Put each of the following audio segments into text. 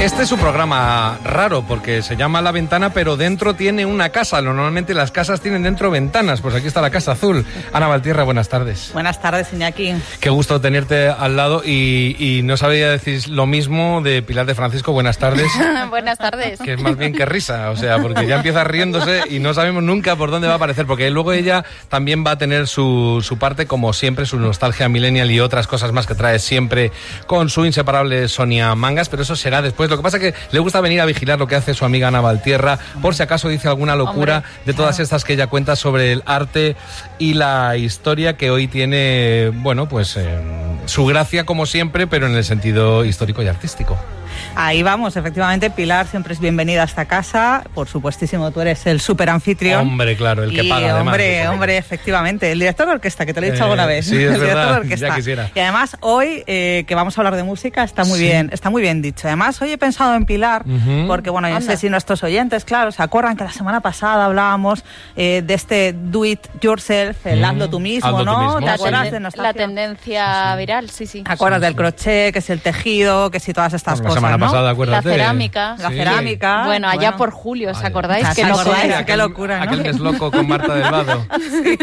Este es su programa raro porque se llama La Ventana, pero dentro tiene una casa. Normalmente las casas tienen dentro ventanas. Pues aquí está la Casa Azul. Ana Valtierra, buenas tardes. Buenas tardes, Iñaki. Qué gusto tenerte al lado y no sabía decir lo mismo de Pilar de Francisco. Buenas tardes. Buenas tardes. Que es más bien que risa, o sea, porque ya empieza riéndose y no sabemos nunca por dónde va a aparecer, porque luego ella también va a tener su parte, como siempre, su nostalgia millennial y otras cosas más que trae siempre con su inseparable Sonia Mangas, pero eso será después. Lo que pasa es que le gusta venir a vigilar lo que hace su amiga Ana Valtierra, por si acaso dice alguna locura de todas estas que ella cuenta sobre el arte y la historia, que hoy tiene, bueno, pues su gracia como siempre, pero en el sentido histórico y artístico. Ahí vamos, efectivamente, Pilar siempre es bienvenida a esta casa. Por supuestísimo, tú eres el super anfitrión. Hombre, claro, el que paga además. Hombre, efectivamente, el director de orquesta, que te lo he dicho alguna vez. Sí, es el verdad, de ya quisiera. Y además, hoy, que vamos a hablar de música, está muy bien dicho. Además, hoy he pensado en Pilar, porque, bueno, yo no sé si nuestros oyentes, claro, se acuerdan que la semana pasada hablábamos de este do it yourself, el hazlo tú mismo, ¿no? ¿Te acuerdas de la tendencia viral? Sí. ¿Te acuerdas del crochet, que es el tejido, que si todas estas cosas, la semana pasada, acuérdate. La cerámica. La cerámica. Bueno, allá por julio, ¿os acordáis? Qué locura, ¿no? Aquel mes loco con Marta del Vado. Sí.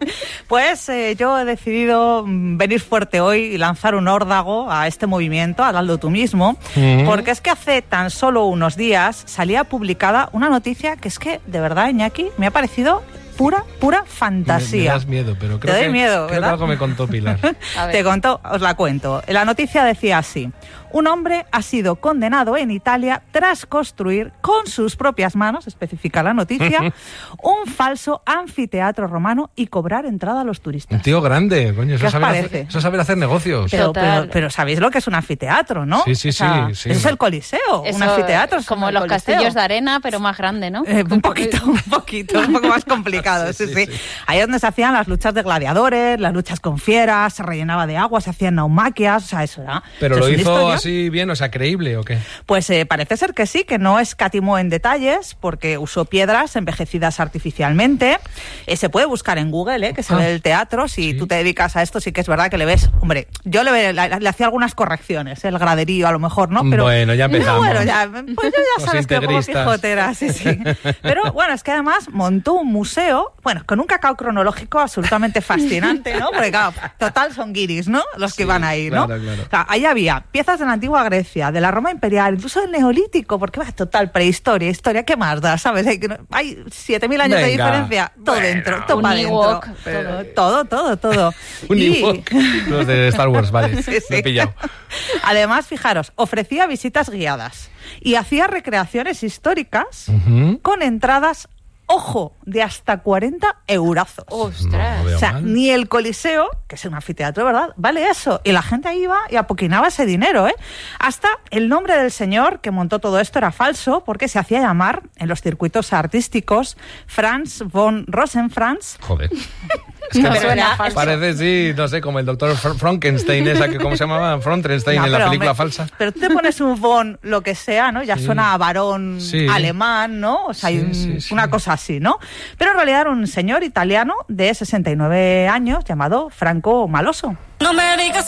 Pues yo he decidido venir fuerte hoy y lanzar un órdago a este movimiento, al hazlo tú mismo, porque es que hace tan solo unos días salía publicada una noticia que es que, de verdad, Iñaki, me ha parecido pura fantasía. Me das miedo, pero creo Te doy miedo, creo que algo me contó Pilar. Te contó, os la cuento. La noticia decía así: un hombre ha sido condenado en Italia tras construir con sus propias manos, especifica la noticia, un falso anfiteatro romano y cobrar entrada a los turistas. Un tío grande, coño, ¿Qué os parece? Eso es saber hacer negocios. Pero sabéis lo que es un anfiteatro, ¿no? Sí. Eso es el Coliseo, un anfiteatro. Es como los castillos de arena, pero más grande, ¿no? Un poco más complicado. Sí. Ahí es donde se hacían las luchas de gladiadores, las luchas con fieras, se rellenaba de agua, se hacían naumaquias, o sea, eso era. Pero lo hizo así bien, o sea, creíble, ¿o qué? Pues parece ser que sí, que no escatimó en detalles, porque usó piedras envejecidas artificialmente. Se puede buscar en Google, que se ve el teatro. Si tú te dedicas a esto, sí que es verdad que le ves. Hombre, yo le hacía algunas correcciones, el graderío a lo mejor, ¿no? Pero bueno, ya empezamos. Pues yo ya sabes que pongo pijotera, sí. Pero bueno, es que además montó un museo, bueno, con un cacao cronológico absolutamente fascinante, ¿no? Porque claro, total son guiris, ¿no? Los que van ahí, ¿no? Claro. O sea, ahí había piezas de la antigua Grecia, de la Roma imperial, incluso del Neolítico, porque va, total prehistoria, historia, ¿qué más da? ¿Sabes? Hay 7.000 años de diferencia, todo dentro, todo para dentro. Todo. Un Ewok. Los de Star Wars, vale, Sí. me he pillado. Además, fijaros, ofrecía visitas guiadas y hacía recreaciones históricas con entradas, ojo, de hasta 40 eurazos. ¡Ostras! O sea, ni el Coliseo, que es un anfiteatro, ¿verdad?, vale eso. Y la gente ahí iba y apoquinaba ese dinero, ¿eh? Hasta el nombre del señor que montó todo esto era falso, porque se hacía llamar, en los circuitos artísticos, Franz von Rosenfranz. Joder. Es que parece, sí, no sé, como el doctor Frankenstein, ¿cómo se llamaba? Frankenstein en la película falsa. Pero tú te pones un von, lo que sea, ¿no? Ya suena a varón alemán, ¿no? O sea, hay una cosa así, ¿no? Pero en realidad era un señor italiano de 69 años llamado Franco Maloso. No me digas